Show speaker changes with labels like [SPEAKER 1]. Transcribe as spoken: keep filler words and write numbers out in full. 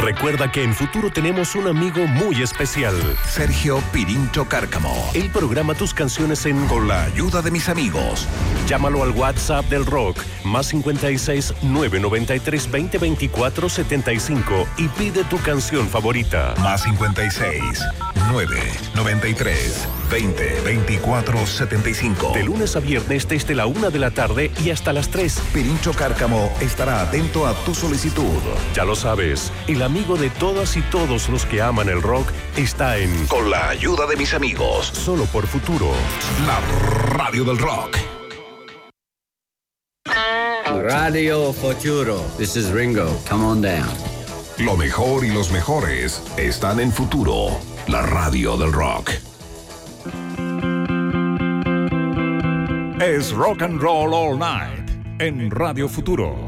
[SPEAKER 1] Recuerda que en Futuro tenemos un amigo muy especial.
[SPEAKER 2] Sergio Pirincho Cárcamo.
[SPEAKER 1] Él programa tus canciones en
[SPEAKER 2] Con la ayuda de mis amigos.
[SPEAKER 1] Llámalo al WhatsApp del rock, más cincuenta y seis, nueve noventa y tres, veinte, veinticuatro, setenta y cinco y pide tu canción favorita.
[SPEAKER 2] Más cincuenta y seis, nueve noventa y tres, veinte, veinticuatro, setenta y cinco.
[SPEAKER 1] De lunes a viernes desde la una de la tarde y hasta las tres.
[SPEAKER 2] Pirincho Cárcamo estará atento a tu solicitud.
[SPEAKER 1] Ya lo sabes, el amigo de todas y todos los que aman el rock está en
[SPEAKER 2] Con la ayuda de mis amigos.
[SPEAKER 1] Solo por Futuro.
[SPEAKER 2] La radio del rock.
[SPEAKER 3] Radio Futuro. This is Ringo. Come on down.
[SPEAKER 2] Lo mejor y los mejores están en Futuro. La radio del rock.
[SPEAKER 4] Es Rock and Roll All Night en Radio Futuro.